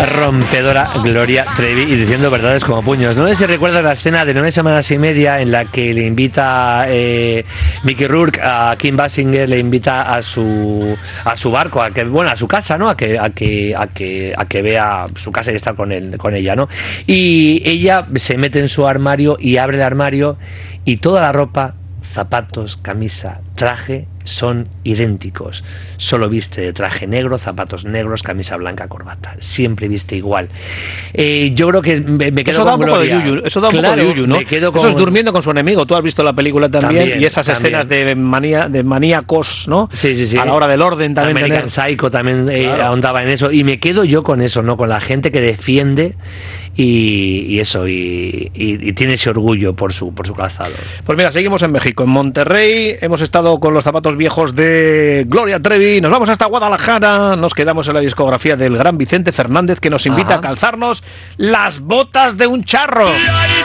rompedora Gloria Trevi y diciendo verdades como puños. No sé si recuerdas la escena de 9 semanas y media en la que le invita Mickey Rourke a Kim Basinger, le invita a su barco, a su casa, ¿no? A que vea su casa y estar con ella, ¿no? Y ella se mete en su armario y abre el armario y toda la ropa, zapatos, camisa, traje son idénticos. Solo viste de traje negro, zapatos negros, camisa blanca, corbata. Siempre viste igual. Yo creo que me quedo con Gloria. Eso da un poco de yuyu, ¿no? Eso es durmiendo con su enemigo. Tú has visto la película también y esas escenas de maníacos, ¿no? Sí. A la hora del orden también. American Psycho también ahondaba en eso. Y me quedo yo con eso, ¿no? Con la gente que defiende y eso, y tiene ese orgullo por su calzado. Pues mira, seguimos en México, en Monterrey. Hemos estado con los zapatos viejos de Gloria Trevi. Nos vamos hasta Guadalajara. Nos quedamos en la discografía del gran Vicente Fernández, que nos invita a calzarnos las botas de un charro.